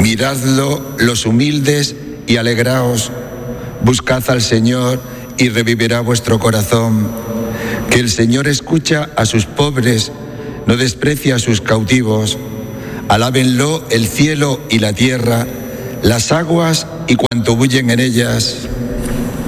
Miradlo los humildes y alegraos. Buscad al Señor y revivirá vuestro corazón. Que el Señor escucha a sus pobres, no desprecia a sus cautivos. Alábenlo el cielo y la tierra, las aguas y cuanto bullen en ellas.